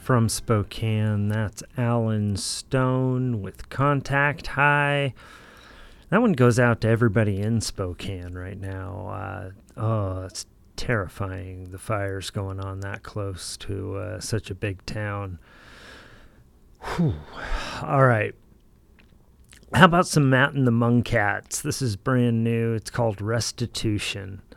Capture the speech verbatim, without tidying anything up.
from Spokane. That's Alan Stone with Contact High. That one goes out to everybody in Spokane right now. Uh, oh, it's terrifying, the fires going on that close to uh, such a big town. Whew. All right. How about some Matt and the Mungcats? This is brand new. It's called Restitution.